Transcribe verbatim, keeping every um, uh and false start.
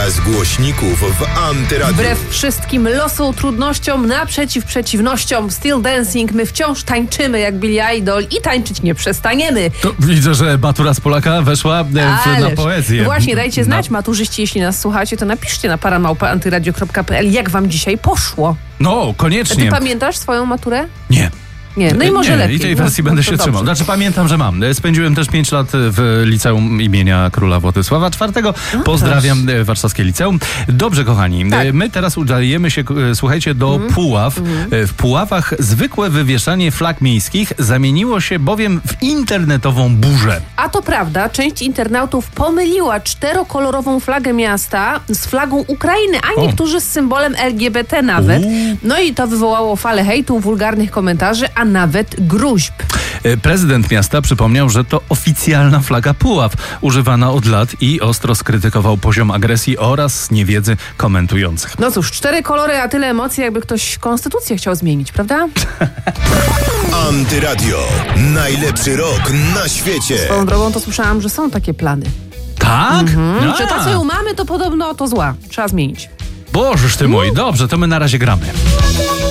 z głośników w Antyradiu. Wbrew wszystkim losom, trudnościom, naprzeciw przeciwnościom, Still Dancing, my wciąż tańczymy jak Billy Idol i tańczyć nie przestaniemy. To widzę, że matura z Polaka weszła w, na poezję. Właśnie, dajcie znać, na... maturzyści, jeśli nas słuchacie, to napiszcie na paramałpa antyradio kropka p l, jak wam dzisiaj poszło. No, koniecznie. Ty pamiętasz swoją maturę? Nie. Nie, no i może nie, lepiej. I tej no, wersji no, będę to się dobrze. trzymał. Znaczy pamiętam, że mam. Spędziłem też pięć lat w liceum imienia króla Władysława czwartego. No, Pozdrawiam proszę. Warszawskie Liceum. Dobrze, kochani. Tak. My teraz udajemy się, słuchajcie, do mm. Puław. Mm. W Puławach zwykłe wywieszanie flag miejskich zamieniło się bowiem w internetową burzę. A to prawda, część internautów pomyliła czterokolorową flagę miasta z flagą Ukrainy, a niektórzy z symbolem L G B T nawet. U. No i to wywołało falę hejtu, wulgarnych komentarzy, a nawet gruźb. Prezydent miasta przypomniał, że to oficjalna flaga Puław, używana od lat, i ostro skrytykował poziom agresji oraz niewiedzy komentujących. No cóż, cztery kolory, a tyle emocji, jakby ktoś konstytucję chciał zmienić, prawda? Antyradio. Najlepszy rok na świecie. Swoją drogą to słyszałam, że są takie plany. Tak? Mhm. Że ta, co ją mamy, to podobno to zła. Trzeba zmienić. Bożeż ty mój, dobrze, to my na razie gramy.